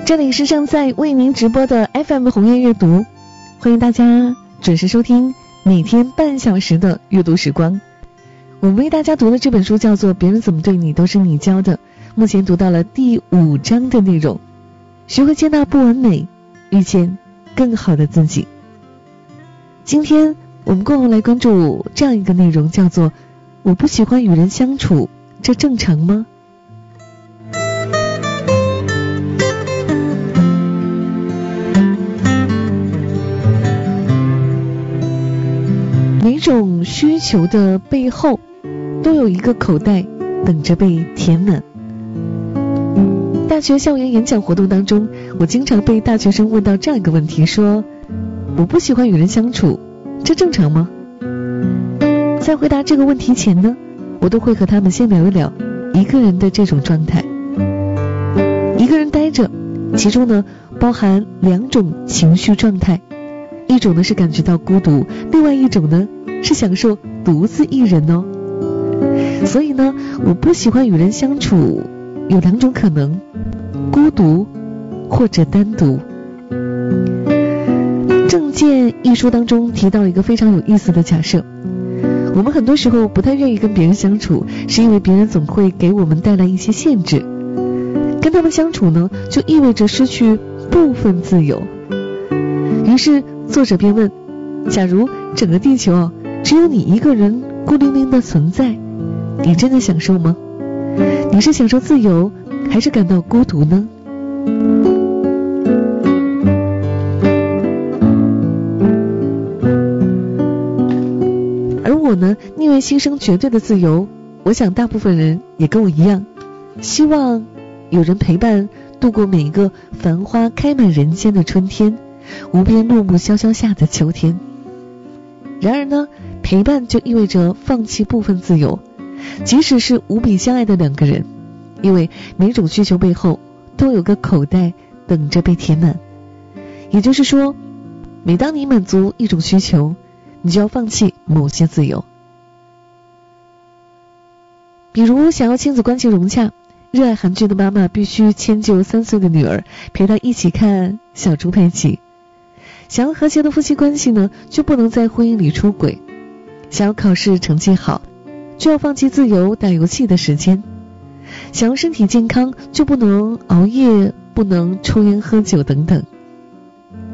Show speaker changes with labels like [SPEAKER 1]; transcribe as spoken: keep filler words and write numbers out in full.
[SPEAKER 1] 这里是正在为您直播的 F M 红叶阅读，欢迎大家准时收听每天半小时的阅读时光。我们为大家读的这本书叫做《别人怎么对你都是你教的》，目前读到了第五章的内容，学会接纳不完美，遇见更好的自己。今天我们共同来关注这样一个内容，叫做我不喜欢与人相处，这正常吗？每种需求的背后都有一个口袋等着被填满。大学校园演讲活动当中，我经常被大学生问到这样一个问题，说我不喜欢与人相处，这正常吗？在回答这个问题前呢，我都会和他们先聊一聊一个人的这种状态。一个人待着，其中呢包含两种情绪状态，一种呢是感觉到孤独，另外一种呢是享受独自一人哦。所以呢，我不喜欢与人相处有两种可能，孤独或者单独。正见一书当中提到一个非常有意思的假设，我们很多时候不太愿意跟别人相处，是因为别人总会给我们带来一些限制，跟他们相处呢就意味着失去部分自由。于是作者便问，假如整个地球哦只有你一个人孤零零的存在，你真的享受吗？你是享受自由还是感到孤独呢？而我呢，宁愿牺牲绝对的自由，我想大部分人也跟我一样，希望有人陪伴度过每一个繁花开满人间的春天，无边落木萧萧下的秋天。然而呢，陪伴就意味着放弃部分自由，即使是无比相爱的两个人，因为每种需求背后都有个口袋等着被填满。也就是说，每当你满足一种需求，你就要放弃某些自由。比如想要亲子关系融洽，热爱韩剧的妈妈必须迁就三岁的女儿，陪她一起看小猪佩奇。想要和谐的夫妻关系呢，就不能在婚姻里出轨。想要考试成绩好，就要放弃自由打游戏的时间。想要身体健康，就不能熬夜，不能抽烟喝酒等等。